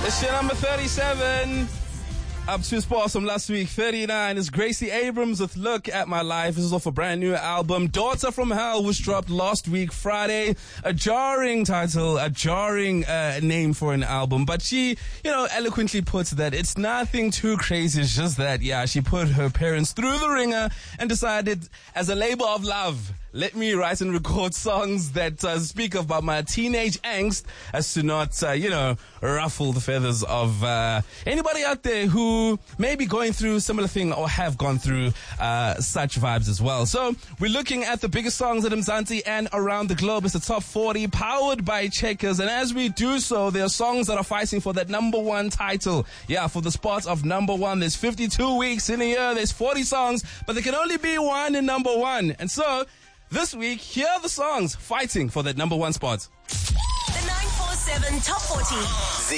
It's shit number 37. Up to sports from last week. 39 is Gracie Abrams with Look at My Life. This is off a brand new album, Daughter from Hell, which dropped last week, Friday. A jarring title, a jarring name for an album. But she, eloquently puts that it's nothing too crazy. It's just that, she put her parents through the ringer and decided, as a labor of love, let me write and record songs that speak about my teenage angst as to not, ruffle the feathers of anybody out there who may be going through similar thing or have gone through such vibes as well. So we're looking at the biggest songs at Mzansi and around the globe. It's the top 40 powered by Checkers. And as we do so, there are songs that are fighting for that number one title. Yeah, for the spot of number one. There's 52 weeks in a year. There's 40 songs, but there can only be one in number one. And so this week, here are the songs fighting for that number one spot. The 947 Top 40.